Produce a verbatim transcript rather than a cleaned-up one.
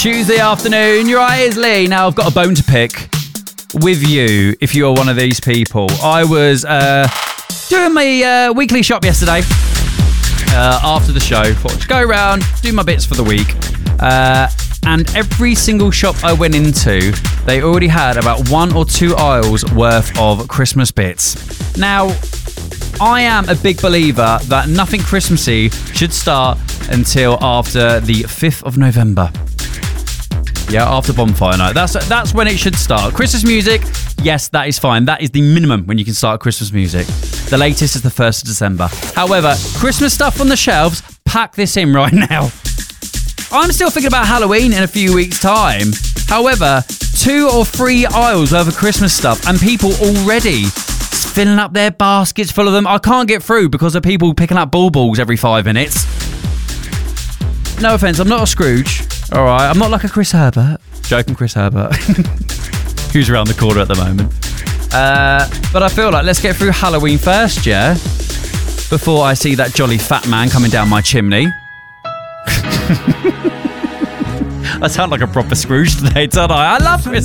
Tuesday afternoon, you're right, it's Lee. Now, I've got a bone to pick with you if you're one of these people. I was uh, doing my uh, weekly shop yesterday uh, after the show. Thought I'd go around, do my bits for the week. Uh, and every single shop I went into, they already had about one or two aisles worth of Christmas bits. Now, I am a big believer that nothing Christmassy should start until after the fifth of November. Yeah, after bonfire night. That's that's when it should start. Christmas music, yes, that is fine. That is the minimum when you can start Christmas music. The latest is the first of December. However, Christmas stuff on the shelves, pack this in right now. I'm still thinking about Halloween in a few weeks' time. However, two or three aisles worth of Christmas stuff and people already filling up their baskets full of them. I can't get through because of people picking up ball balls every five minutes. No offence, I'm not a Scrooge. All right, I'm not like a Chris Herbert. Joking, Chris Herbert. Who's around the corner at the moment. Uh, but I feel like let's get through Halloween first, yeah? Before I see that jolly fat man coming down my chimney. I sound like a proper Scrooge today, don't I? I love Chris